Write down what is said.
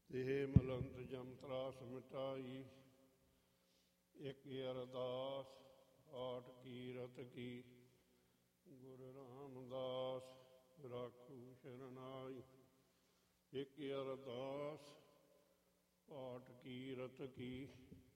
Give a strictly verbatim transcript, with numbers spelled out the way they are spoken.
ਤੇ ਮਲੰਤ ਜੰਤਰਾਸ ਮਿਟਾਈ। ਇੱਕ ਅਰਦਾਸ ਆਠ ਕੀਰਤ ਕੀ, ਗੁਰੂ ਰਾਮਦਾਸ ਰਾਖੂ ਸ਼ਰਨਾਈ। ਇੱਕ ਅਰਦਾਸ ਪਾਠ ਕੀਰਤ ਕੀ,